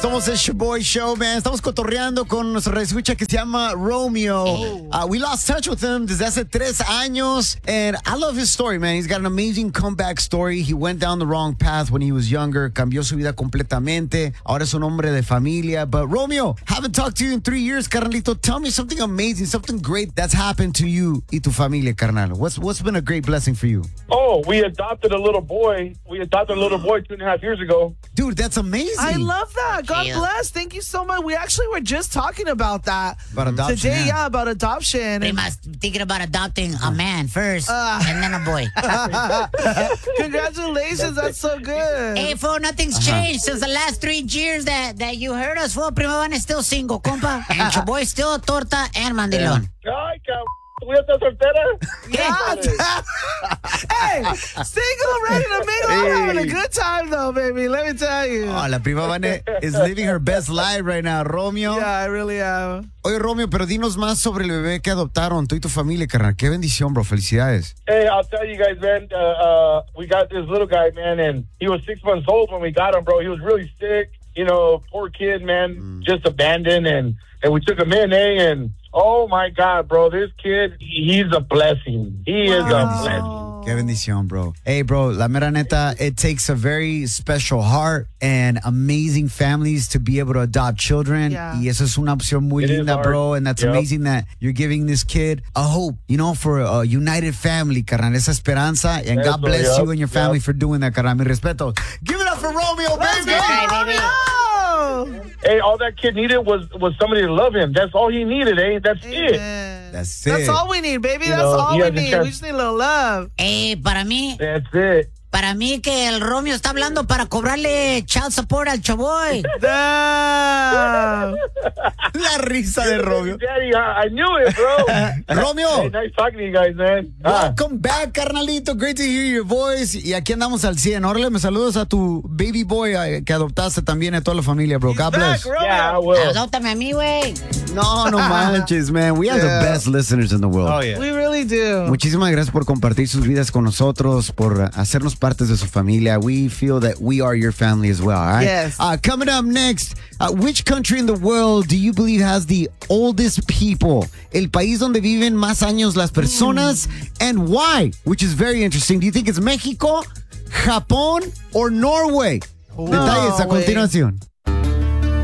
Somos el Shaboy Show, man. Estamos cotorreando con nuestro reescucha que se llama Romeo. We lost touch with him desde hace 3 años. And I love his story, man. He's got an amazing comeback story. He went down the wrong path when he was younger. Cambió su vida completamente. Ahora es un hombre de familia. But Romeo, haven't talked to you in 3 years, carnalito. Tell me something amazing, something great that's happened to you y tu familia, carnal. What's been a great blessing for you? Oh, we adopted a little boy. 2.5 years ago. Dude, that's amazing. I love that. God bless. Thank you so much. We actually were just talking about that. About adoption, today, yeah. about adoption. Prima's thinking about adopting a man first and then a boy. Congratulations. That's so good. Hey, fool, nothing's changed since the last 3 years that you heard us, fool. Prima Van is still single, compa. And your boy still torta and mandilón. Ay, cabrón. ¿Tú ya estás soltera? Hey, single, ready to mingle. I'm having a good time, though, baby. Let me tell you. Oh, la prima Vane is living her best life right now, Romeo. Yeah, I really am. Oye, Romeo, pero dinos más sobre el bebé que adoptaron, tú y tu familia, carnal. Qué bendición, bro. Felicidades. Hey, I'll tell you guys, man. We got this little guy, man, and he was 6 months old when we got him, bro. He was really sick. You know, poor kid, man, just abandoned, and we took him in, and oh my God, bro, this kid, he's a blessing. He is a blessing. Qué bendición, bro. Hey, bro, la mera neta, it takes a very special heart and amazing families to be able to adopt children. Yeah. Y eso es una opción muy linda, bro. And that's amazing that you're giving this kid a hope, you know, for a united family, carnal. Esa esperanza. And God bless you and your family for doing that, carnal. Mi respeto. Give it up for Romeo, baby. Hey, all that kid needed was somebody to love him. That's all he needed, eh? That's it. That's it. That's all we need, baby. You That's know, all he we has a need. chance. We just need a little love. Para mí, That's it. para mí que el Romeo está hablando para cobrarle child support al Chaboy. Damn. La risa de Romeo. Daddy, I knew it, bro. Romeo. Hey, nice talking to you guys, man. Welcome back, carnalito. Great to hear your voice. Y aquí andamos al 100. Órale, me saludos a tu baby boy que adoptaste también, a toda la familia, bro. God bless. Yeah, I will. Adóptame a mí, güey. No manches, man. We have the best listeners in the world. Oh, yeah. We really do. Muchísimas gracias por compartir sus vidas con nosotros, por hacernos partes de su familia. We feel that we are your family as well, all right? Yes. Coming up next, which country in the world do you believe has the oldest people? El país donde viven más años las personas, and why? Which is very interesting. Do you think it's Mexico, Japón, or Norway? Detalles a continuación.